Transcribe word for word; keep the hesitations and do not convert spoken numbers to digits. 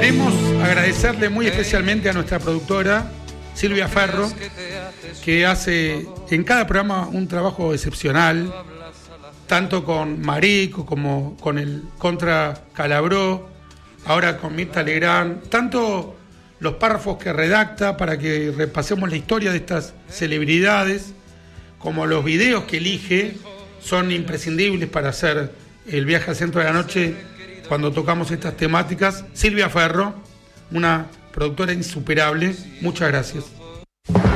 Queremos agradecerle muy especialmente a nuestra productora Silvia Ferro, que hace en cada programa un trabajo excepcional, tanto con Marico como con el Contra Calabró, ahora con Mirta Legrand, tanto los párrafos que redacta para que repasemos la historia de estas celebridades, como los videos que elige, son imprescindibles para hacer el viaje al centro de la noche cuando tocamos estas temáticas. Silvia Ferro, una productora insuperable, muchas gracias.